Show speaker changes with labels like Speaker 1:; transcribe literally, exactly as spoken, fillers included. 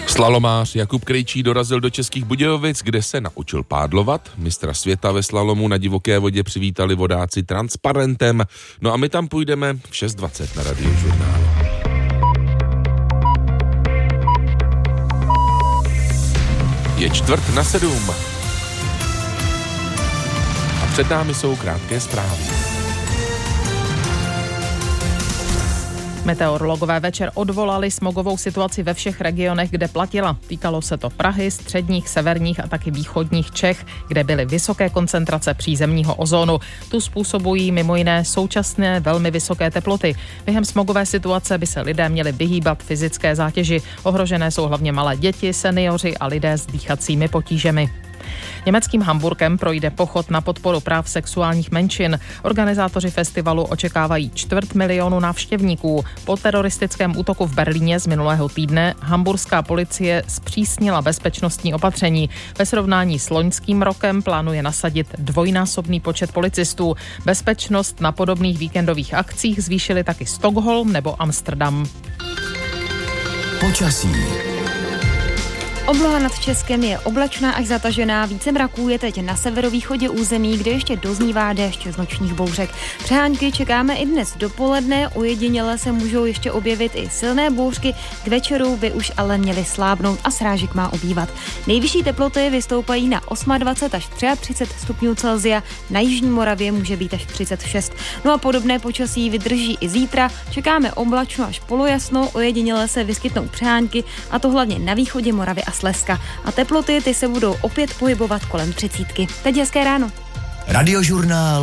Speaker 1: Slalomář Jakub Krejčí dorazil do Českých Budějovic, kde se naučil pádlovat. Mistra světa ve slalomu na divoké vodě přivítali vodáci transparentem. No a my tam půjdeme v šest dvacet na Radiožurnálu. Je čtvrt na sedm. A před námi jsou krátké zprávy.
Speaker 2: Meteorologové večer odvolali smogovou situaci ve všech regionech, kde platila. Týkalo se to Prahy, středních, severních a taky východních Čech, kde byly vysoké koncentrace přízemního ozónu. Tu způsobují mimo jiné současné velmi vysoké teploty. Během smogové situace by se lidé měli vyhýbat fyzické zátěži. Ohrožené jsou hlavně malé děti, seniori a lidé s dýchacími potížemi. Německým Hamburkem projde pochod na podporu práv sexuálních menšin. Organizátoři festivalu očekávají čtvrt milionu návštěvníků. Po teroristickém útoku v Berlíně z minulého týdne hamburská policie zpřísnila bezpečnostní opatření. Ve srovnání s loňským rokem plánuje nasadit dvojnásobný počet policistů. Bezpečnost na podobných víkendových akcích zvýšili taky Stockholm nebo Amsterdam.
Speaker 3: Počasí.
Speaker 4: Obloha nad Českem je oblačná až zatažená, více mraků je teď na severovýchodě území, kde ještě doznívá déšť z nočních bouřek. Přehánky čekáme i dnes dopoledne, ojediněle se můžou ještě objevit i silné bouřky, k večeru by už ale měly slábnout a srážek má obývat. Nejvyšší teploty vystoupají na dvacet osm až třicet tři stupňů Celsia, na jižní Moravě může být až třicet šest. No a podobné počasí vydrží i zítra, čekáme oblačno až polojasno, ojediněle se vyskytnou přehánky, a to hlavně na východě Moravy a Slezska. A teploty ty se budou opět pohybovat kolem třicítky. Teď hezké ráno.
Speaker 3: Radiožurnál